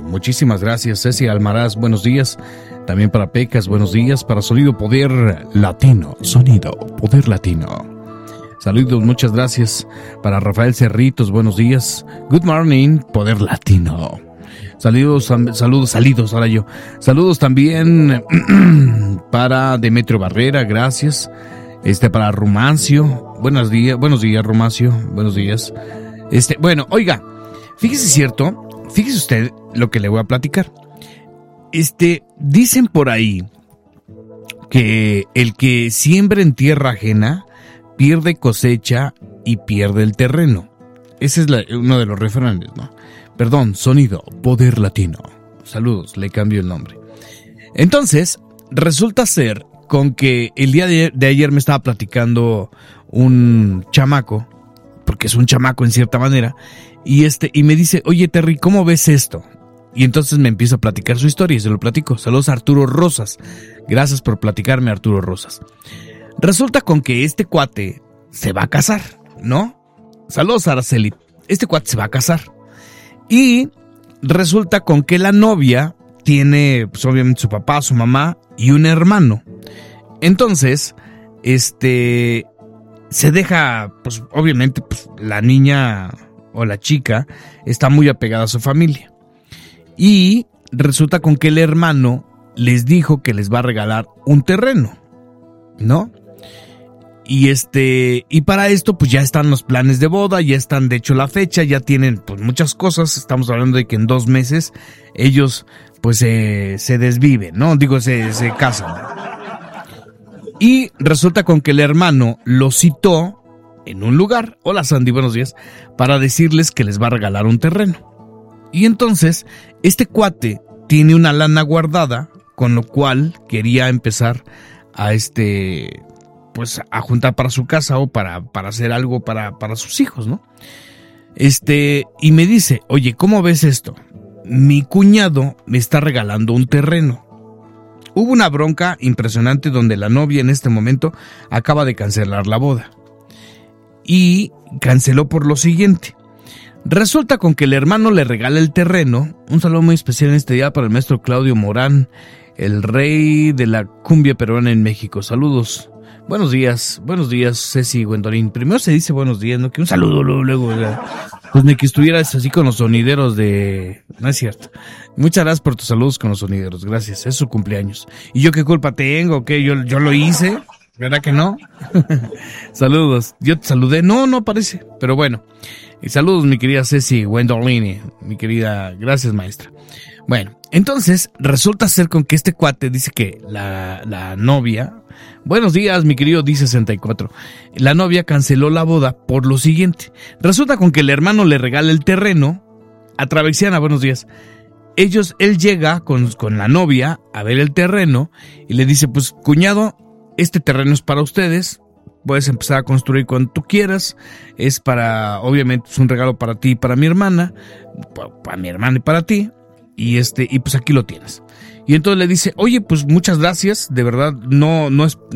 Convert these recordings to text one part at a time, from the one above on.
Muchísimas gracias, Ceci Almaraz, buenos días. También para Pecas, buenos días. Para Sonido Poder Latino, Sonido Poder Latino. Saludos, muchas gracias. Para Rafael Cerritos, buenos días. Good morning, Poder Latino. Saludos ahora yo. Saludos también para Demetrio Barrera, gracias. Para Rumancio, buenos días, Rumancio, buenos días. Bueno, oiga, fíjese usted lo que le voy a platicar. Dicen por ahí que el que siembra en tierra ajena pierde cosecha y pierde el terreno. Ese es uno de los refranes, ¿no? Perdón, Sonido Poder Latino. Saludos, le cambio el nombre. Entonces, resulta ser con que el día de ayer me estaba platicando un chamaco, porque es un chamaco en cierta manera, y me dice, oye Terry, ¿cómo ves esto? Y entonces me empieza a platicar su historia y se lo platico. Saludos a Arturo Rosas. Gracias por platicarme, Arturo Rosas. Resulta con que este cuate se va a casar, ¿no? Saludos a Araceli. Este cuate se va a casar. Y resulta con que la novia tiene, pues obviamente su papá, su mamá y un hermano. Entonces, se deja, pues obviamente, pues la niña o la chica está muy apegada a su familia. Y resulta con que el hermano les dijo que les va a regalar un terreno, ¿no? Y para esto pues ya están los planes de boda, ya están de hecho la fecha, ya tienen pues muchas cosas. Estamos hablando de que en 2 meses ellos pues se desviven, ¿no? Digo, se casan. Y resulta con que el hermano lo citó en un lugar, hola Sandy, buenos días, para decirles que les va a regalar un terreno. Y entonces, este cuate tiene una lana guardada, con lo cual quería empezar a pues a juntar para su casa o para hacer algo para sus hijos, ¿no? Y me dice, oye, ¿cómo ves esto? Mi cuñado me está regalando un terreno. Hubo una bronca impresionante donde la novia en este momento acaba de cancelar la boda. Y canceló por lo siguiente. Resulta con que el hermano le regala el terreno. Un saludo muy especial en este día para el maestro Claudio Morán, el rey de la cumbia peruana en México. Saludos. Buenos días, Ceci Gwendolyn. Primero se dice buenos días, ¿no? Que un saludo luego. Pues ni que estuvieras así con los sonideros de... No es cierto. Muchas gracias por tus saludos con los sonideros, gracias. Es su cumpleaños. ¿Y yo qué culpa tengo? ¿Qué? ¿Yo lo hice? ¿Verdad que no? Saludos. Yo te saludé. No parece. Pero bueno. Y saludos, mi querida Ceci Gwendolyn. Mi querida... Gracias, maestra. Bueno, entonces resulta ser con que este cuate dice que la novia... Buenos días, mi querido D64. La novia canceló la boda por lo siguiente. Resulta con que el hermano le regala el terreno a Travesiana, buenos días. Él llega con la novia a ver el terreno y le dice, pues cuñado, este terreno es para ustedes, puedes empezar a construir cuando tú quieras, es para, obviamente es un regalo para ti y para mi hermana, para mi hermana y para ti, y pues aquí lo tienes. Y entonces le dice, oye, pues muchas gracias, de verdad, no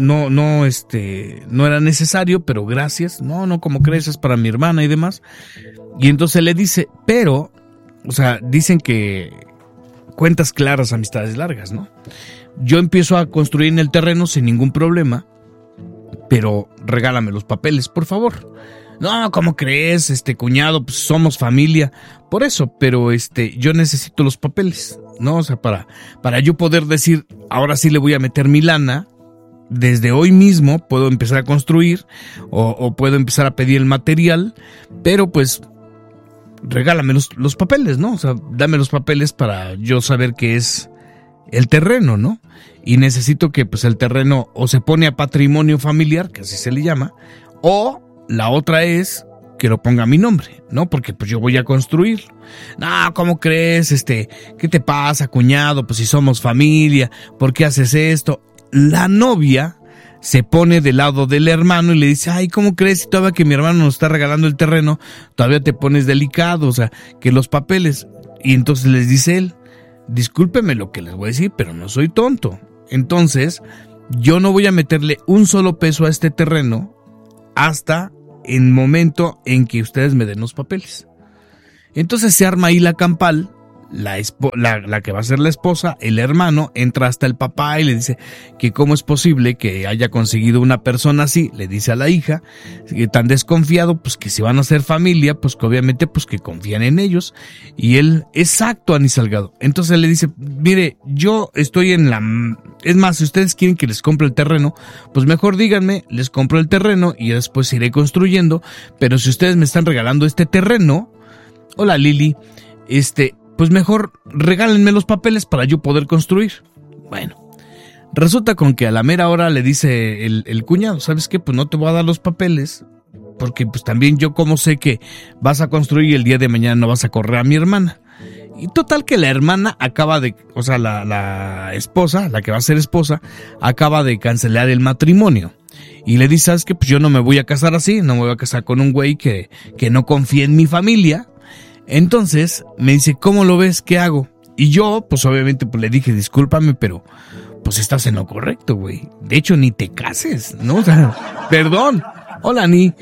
era necesario, pero gracias, no, como crees, es para mi hermana y demás. Y entonces le dice, pero, o sea, dicen que cuentas claras, amistades largas, ¿no? Yo empiezo a construir en el terreno sin ningún problema, pero regálame los papeles, por favor. No, ¿cómo crees, cuñado? Pues somos familia. Por eso, pero yo necesito los papeles, ¿no? O sea, para yo poder decir, ahora sí le voy a meter mi lana, desde hoy mismo puedo empezar a construir, o puedo empezar a pedir el material, pero pues, regálame los papeles, ¿no? O sea, dame los papeles para yo saber qué es el terreno, ¿no? Y necesito que pues el terreno o se pone a patrimonio familiar, que así se le llama, o la otra es que lo ponga a mi nombre, ¿no? Porque pues yo voy a construir. No, ¿cómo crees? ¿Qué te pasa, cuñado? Pues si somos familia, ¿por qué haces esto? La novia se pone del lado del hermano y le dice, ay, ¿cómo crees? Si todavía que mi hermano nos está regalando el terreno, todavía te pones delicado, o sea, que los papeles. Y entonces les dice él, discúlpeme lo que les voy a decir, pero no soy tonto. Entonces, yo no voy a meterle un solo peso a este terreno hasta el momento en que ustedes me den los papeles. Entonces se arma ahí la campal, la que va a ser la esposa, el hermano, entra hasta el papá y le dice que cómo es posible que haya conseguido una persona así. Le dice a la hija, que tan desconfiado, pues que si van a ser familia, pues que obviamente pues que confían en ellos. Y él, exacto, Ani Salgado. Entonces le dice, mire, yo estoy es más, si ustedes quieren que les compre el terreno, pues mejor díganme, les compro el terreno y después iré construyendo. Pero si ustedes me están regalando este terreno, hola Lili, pues mejor regálenme los papeles para yo poder construir. Bueno, resulta con que a la mera hora le dice el cuñado, ¿sabes qué? Pues no te voy a dar los papeles, porque pues también yo como sé que vas a construir y el día de mañana no vas a correr a mi hermana. Y total que la hermana la esposa, la que va a ser esposa, acaba de cancelar el matrimonio. Y le dice, ¿sabes qué? Pues yo no me voy a casar así, no me voy a casar con un güey que no confía en mi familia. Entonces me dice, ¿cómo lo ves? ¿Qué hago? Y yo, pues obviamente pues le dije, discúlpame, pero pues estás en lo correcto, güey. De hecho, ni te cases, ¿no? O sea, perdón. Hola, ni.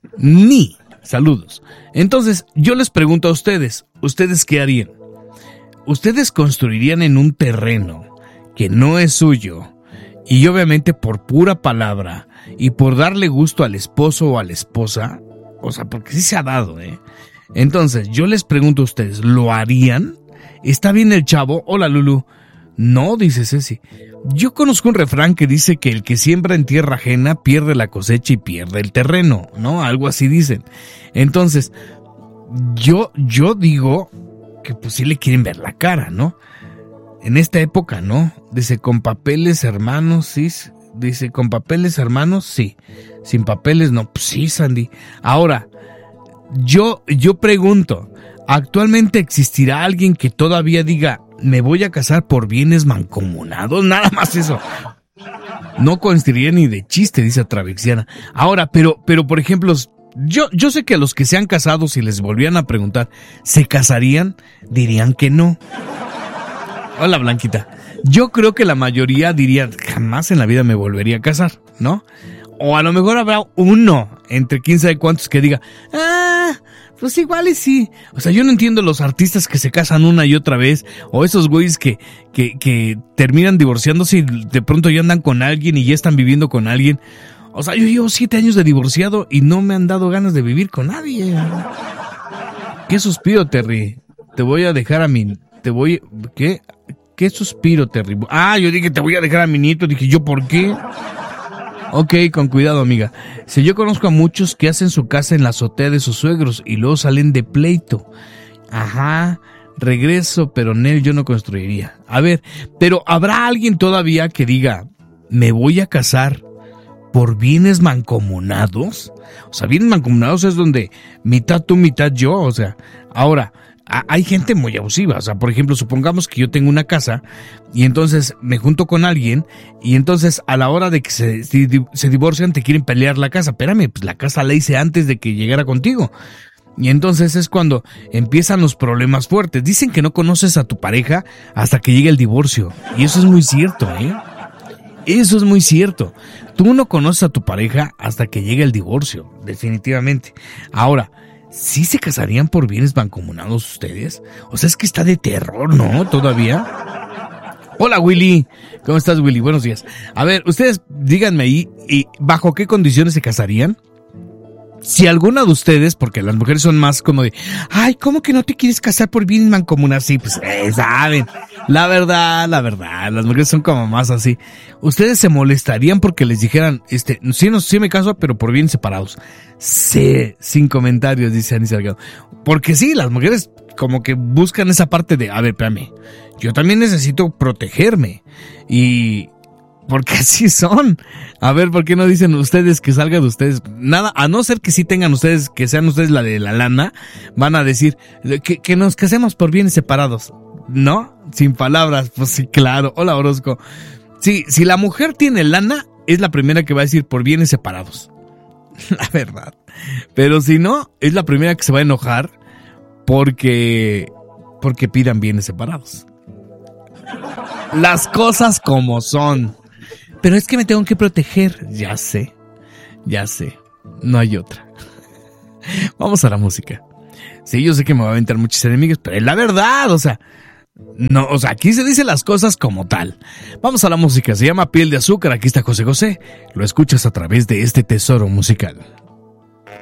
Saludos. Entonces, yo les pregunto a ustedes, ¿ustedes qué harían? ¿Ustedes construirían en un terreno que no es suyo? Y obviamente por pura palabra y por darle gusto al esposo o a la esposa, o sea, porque sí se ha dado, Entonces, yo les pregunto a ustedes, ¿lo harían? ¿Está bien el chavo? Hola, Lulu. No, dice Ceci. Yo conozco un refrán que dice que el que siembra en tierra ajena pierde la cosecha y pierde el terreno, ¿no? Algo así dicen. Entonces, yo digo que pues sí le quieren ver la cara, ¿no? En esta época, ¿no? Dice, con papeles hermanos, sí. Dice, con papeles hermanos, sí. Sin papeles, no. Pues sí, Sandy. Ahora, yo pregunto, ¿actualmente existirá alguien que todavía diga, me voy a casar por bienes mancomunados? Nada más eso. No construiría ni de chiste, dice Travixiana. Ahora, pero por ejemplo, yo sé que a los que se han casado, si les volvieran a preguntar, ¿se casarían? Dirían que no. Hola, Blanquita. Yo creo que la mayoría diría, jamás en la vida me volvería a casar, ¿no? O a lo mejor habrá uno entre quién sabe cuántos que diga, pues igual y sí. O sea, yo no entiendo los artistas que se casan una y otra vez, o esos güeyes que terminan divorciándose y de pronto ya andan con alguien y ya están viviendo con alguien. O sea, yo llevo 7 años de divorciado y no me han dado ganas de vivir con nadie. ¿Qué suspiro, Terry? Te voy a dejar a mi... ¿Qué suspiro, Terry? Yo dije, te voy a dejar a mi nieto. Dije, ¿yo por qué? Ok, con cuidado, amiga. Si yo conozco a muchos que hacen su casa en la azotea de sus suegros y luego salen de pleito. Ajá, regreso, pero Nel, yo no construiría. A ver, pero ¿habrá alguien todavía que diga, me voy a casar por bienes mancomunados? O sea, bienes mancomunados es donde mitad tú, mitad yo, o sea, ahora... Hay gente muy abusiva, o sea, por ejemplo, supongamos que yo tengo una casa y entonces me junto con alguien y entonces a la hora de que se divorcian te quieren pelear la casa. Espérame, pues la casa la hice antes de que llegara contigo. Y entonces es cuando empiezan los problemas fuertes. Dicen que no conoces a tu pareja hasta que llegue el divorcio. Y eso es muy cierto, Eso es muy cierto. Tú no conoces a tu pareja hasta que llegue el divorcio, definitivamente. Ahora, ¿sí se casarían por bienes mancomunados ustedes? O sea, es que está de terror, ¿no? Todavía. Hola, Willy. ¿Cómo estás, Willy? Buenos días. A ver, ustedes díganme ahí, ¿y bajo qué condiciones se casarían? Si alguna de ustedes, porque las mujeres son más como de, ay, ¿cómo que no te quieres casar por bienes mancomunados? Sí, pues, saben. La verdad, las mujeres son como más así. ¿Ustedes se molestarían porque les dijeran, sí me caso, pero por bienes separados? Sí, sin comentarios, dice Ani Salgado. Porque sí, las mujeres como que buscan esa parte de, a ver, espérame, yo también necesito protegerme. Y... porque así son. A ver, ¿por qué no dicen ustedes que salga de ustedes? Nada, a no ser que sí tengan ustedes, que sean ustedes la de la lana, van a decir que nos casemos por bienes separados. ¿No? Sin palabras, pues sí, claro. Hola, Orozco. Sí, si la mujer tiene lana, es la primera que va a decir por bienes separados. La verdad. Pero si no, es la primera que se va a enojar porque pidan bienes separados. Las cosas como son. Pero es que me tengo que proteger. Ya sé. No hay otra. Vamos a la música. Sí, yo sé que me va a aventar muchos enemigos, pero es la verdad, o sea, no, o sea, aquí se dicen las cosas como tal. Vamos a la música, se llama Piel de Azúcar, aquí está José José, lo escuchas a través de este tesoro musical.